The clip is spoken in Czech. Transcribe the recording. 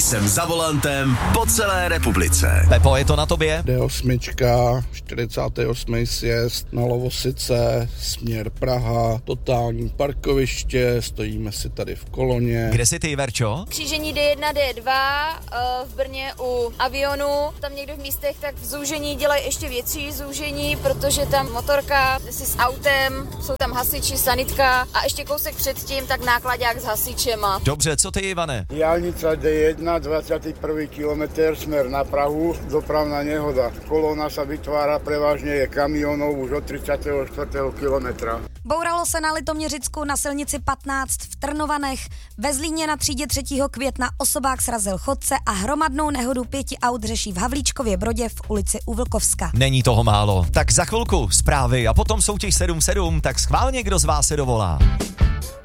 Jsem za volantem po celé republice. Pepo, je to na tobě? D8, 48. sjezd na Lovosice, směr Praha, totální parkoviště, stojíme si tady v koloně. Kde jsi ty, Verčo? Křížení D1, D2, v Brně u Avionu. Tam někdo v místech tak v zúžení dělají ještě větší zúžení, protože tam motorka si s autem, jsou tam hasiči, sanitka a ještě kousek předtím tak nákladák s hasičema. Dobře, co ty, Ivane? Diaľnica D1, 21. kilometr, smer na Prahu, dopravná nehoda. Kolóna sa vytvára, prevažne je kamionov už od 34. kilometra. Bouralo se na Litoměřicku na silnici 15 v Trnovanech. Ve Zlíně na třídě 3. května osobák srazil chodce a hromadnou nehodu 5 aut řeší v Havlíčkově Brodě v ulici u Vlkovska. Není toho málo. Tak za chvilku zprávy a potom soutěž 7-7, tak schválně, kdo z vás se dovolá.